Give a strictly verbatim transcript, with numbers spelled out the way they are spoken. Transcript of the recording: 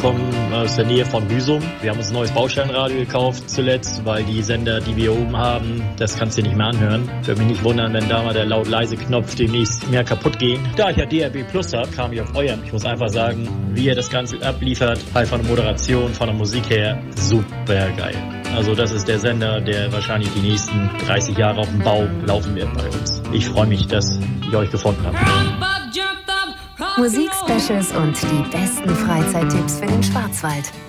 komme aus der Nähe von Büsum. Wir haben uns ein neues Baustellenradio gekauft zuletzt, weil die Sender, die wir oben haben, das kannst du dir nicht mehr anhören. Würde mich nicht wundern, wenn da mal der laut-leise-Knopf demnächst mehr kaputt gehen. Da ich ja D R B Plus habe, kam ich auf euren. Ich muss einfach sagen, wie ihr das Ganze abliefert, halt von der Moderation, von der Musik her, super geil. Also das ist der Sender, der wahrscheinlich die nächsten dreißig Jahre auf dem Bau laufen wird bei uns. Ich freue mich, dass ich euch gefunden habe. Musikspecials und die besten Freizeittipps für den Schwarzwald.